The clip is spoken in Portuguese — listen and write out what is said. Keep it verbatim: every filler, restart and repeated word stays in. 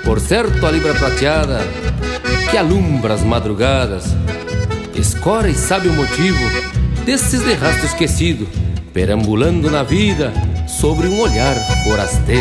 Por certo a libra prateada que alumbra as madrugadas escora e sabe o motivo desses de rastro esquecido, perambulando na vida sobre um olhar forasteiro.